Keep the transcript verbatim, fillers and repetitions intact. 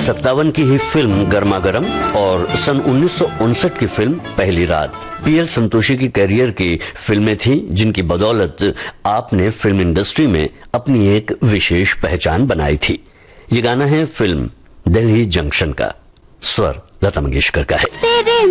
सत्तावन की ही फिल्म गर्मा गर्म और सन उन्नीस सौ उनसठ की फिल्म पहली रात पीएल संतोषी की कैरियर की फिल्में थी, जिनकी बदौलत आपने फिल्म इंडस्ट्री में अपनी एक विशेष पहचान बनाई थी। ये गाना है फिल्म दिल्ली जंक्शन का, स्वर लता मंगेशकर का है।